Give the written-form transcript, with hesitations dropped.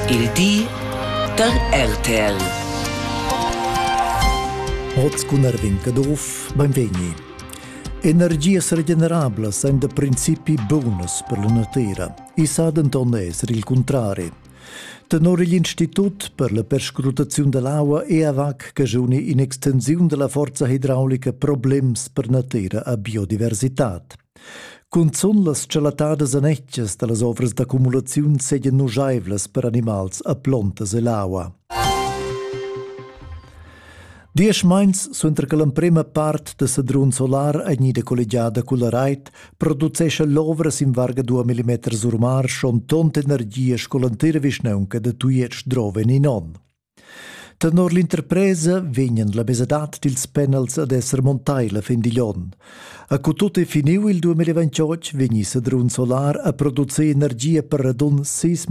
Il di der RTL. Oz con Erwin Kadov, benvegni. Energias regenerables sind de principi bonus per la natura. I sa denton esser il contrari. Tenor l'Istitut per la perscrutazione dell'acqua e avac cagioni in extensione della forza idraulica problems per natura a biodiversitat. Cun son las celatadas anecchias de las ovras d'accumulazione segien nujaivlas per animals a plantas e l'acqua. 10 mains suentra che l'emprema part de sadrun solar a nida collegiada con la rait producesce l'ovras in varga 2 mm urmar schon tont energia scolantera visneunca de tuiec droven in on. Tenor l'interpresa vegnan la mesadat dils panels ad esser montaila fin di lion. A cu tutte finiu il 2028 vegni sadrun solar a producer energia per radun 6